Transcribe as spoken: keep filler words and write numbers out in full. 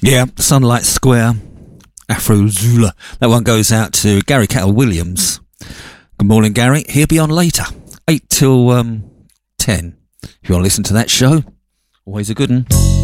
Yeah, Sunlight Square, Afro Zula. That one goes out to Gary Cattle Williams. Good morning, Gary. He'll be on later, eight till um, ten. If you want to listen to that show, always a good one.